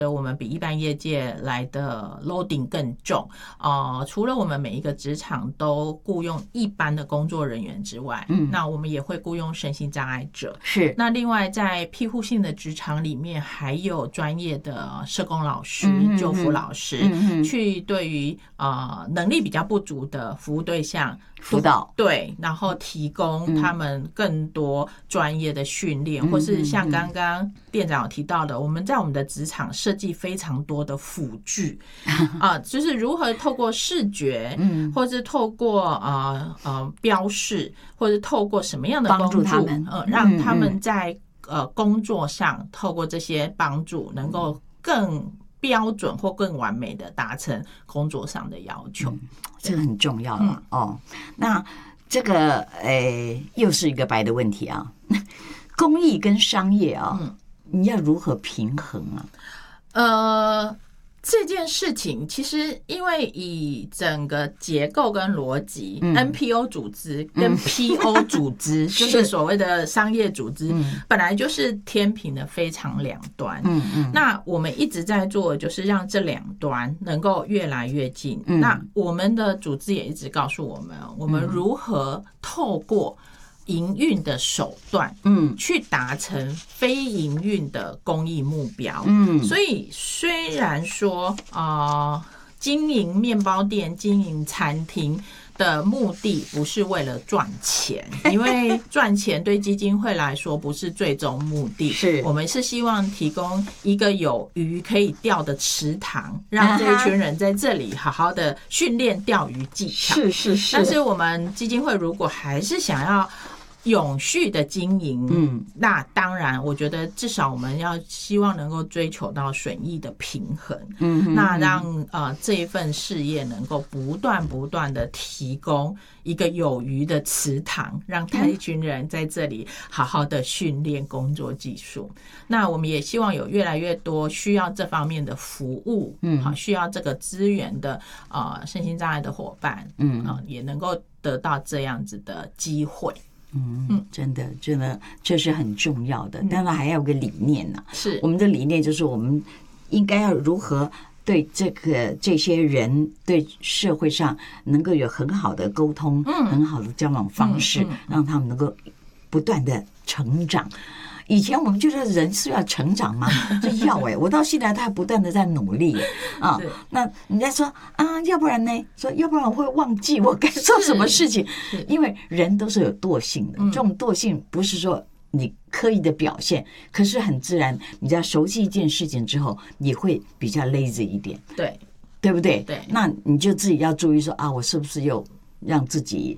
我们比一般业界来的 loading 更重。除了我们每一个职场都雇佣一般的工作人员之外，那我们也会雇佣身心障碍者。 是。 那另外在庇护性的职场里面，还有专业的社工老师、就辅老师，去对于能力比较不足的服务对象辅导， 对，然后提供他们更多专业的训练，或是像刚刚店长有提到的，我们在我们的职场设计非常多的辅具就是如何透过视觉，或是透过标示，或是透过什么样的帮助他们， 让他们在工作上透过这些帮助，能够更标准或更完美的达成工作上的要求。 这个很重要了那这个又是一个白的问题啊，公益跟商业你要如何平衡啊？ 这件事情其实因为以整个结构跟逻辑，NPO 组织跟 PO 组织就是所谓的商业组织，本来就是天平的非常两端。那我们一直在做的就是让这两端能够越来越近。那我们的组织也一直告诉我们如何透过营运的手段，去达成非营运的公益目标。所以虽然说经营面包店、经营餐厅的目的不是为了赚钱，因为赚钱对基金会来说不是最终目的。是我们是希望提供一个有鱼可以钓的池塘，让这一群人在这里好好的训练钓鱼技巧。是。但是我们基金会如果还是想要永续的经营，那当然我觉得至少我们要希望能够追求到损益的平衡，那让这一份事业能够不断的提供一个有余的池塘，让他一群人在这里好好的训练工作技术。那我们也希望有越来越多需要这方面的服务，需要这个资源的身心障碍的伙伴，也能够得到这样子的机会。 真的，这是很重要的。当然还要有个理念呢， 是我们的理念就是我们应该要如何对这些人对社会上能够有很好的沟通，很好的交往方式，让他们能够不断的成长。以前我们觉得人是要成长吗？这要我到现在他还不断的在努力那人家说要不然呢？说要不然我会忘记我该做什么事情，因为人都是有惰性的，这种惰性不是说你刻意的表现，可是很自然。你在熟悉一件事情之后，你会比较 lazy 一点，对不对？ 对， 那你就自己要注意说我是不是又让自己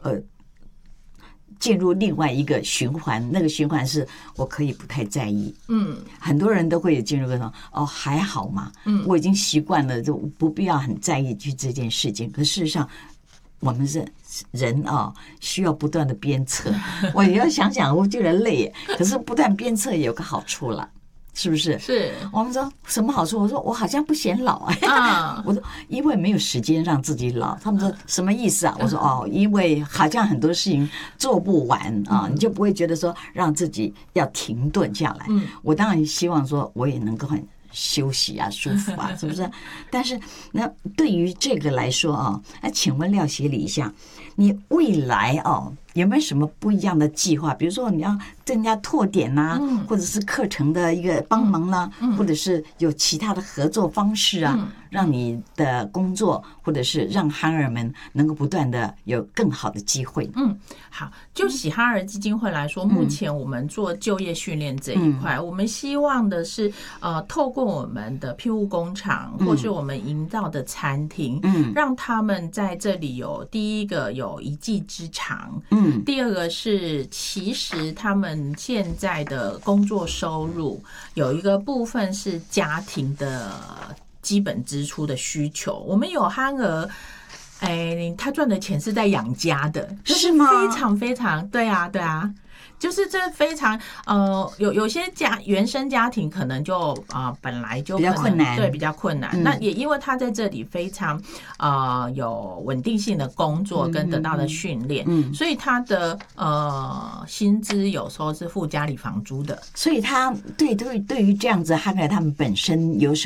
进入另外一个循环，那个循环是我可以不太在意。很多人都会进入个还好嘛，我已经习惯了，就不必要很在意去这件事情。可事实上，我们是人需要不断的鞭策。我也要想想，我觉得累，可是不断鞭策也有个好处了。是不是？ 是。 我们说什么好处？我说我好像不显老我说因为没有时间让自己老。他们说什么意思啊？我说因为好像很多事情做不完你就不会觉得说让自己要停顿下来。我当然希望说我也能够很休息舒服是不是？但是那对于这个来说请问廖协理一下，你未来有没有什么不一样的计划？比如说你要增加拓点或者是课程的一个帮忙啦，或者是有其他的合作方式让你的工作或者是让憨儿们能够不断的有更好的机会。 好，就喜憨儿基金会来说，目前我们做就业训练这一块，我们希望的是透过我们的庇护工厂或是我们营造的餐厅，让他们在这里第一个有一技之长，第二个是其实他们现在的工作收入有一个部分是家庭的基本支出的需求。我们有憨儿他赚的钱是在养家的， 是吗？ 非常非常对啊， 就是这非常有些原生家庭可能就本来就比较困难， 对，比较困难。那也因为他在这里非常有稳定性的工作跟得到的训练，所以他的薪资有时候是付家里房租的。 所以他对于这样子，汉克他们本身有